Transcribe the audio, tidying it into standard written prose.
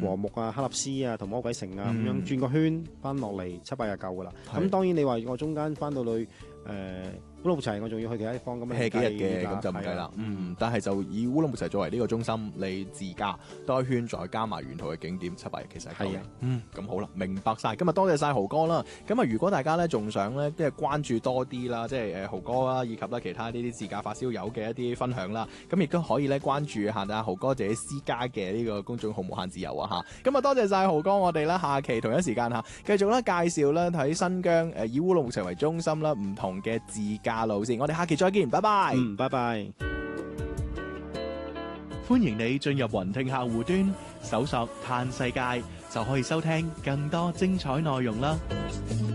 禾木啊、哈立斯啊同魔鬼城啊咁樣轉個圈翻落嚟7-8日夠噶啦。 係咁當然你話我中間翻到去烏魯木齊，我仲要去其他地方咁 ，hea 幾日嘅咁就唔計啦係啊。 但係就以烏魯木齊作為呢個中心，你自駕多一圈，再加埋沿途嘅景點7-8日，其實係夠嘅係啊。 咁好啦，明白晒。今日多謝晒豪哥啦。咁啊，如果大家咧仲想咧即係關注多啲啦，即係豪哥啦，以及咧其他呢啲自駕發燒友嘅一啲分享啦，咁亦都可以咧關注下豪哥自己私家嘅呢個公眾號無限自由啊嚇。咁啊，多謝晒豪哥，我哋咧下期同一時間嚇繼續咧介紹咧喺新疆以烏魯木齊為中心啦，唔同嘅自駕路線。我哋下期再見，拜拜。 拜拜。 歡迎你進入雲聽客戶端，搜索嘆世界，就可以收聽更多精彩內容啦。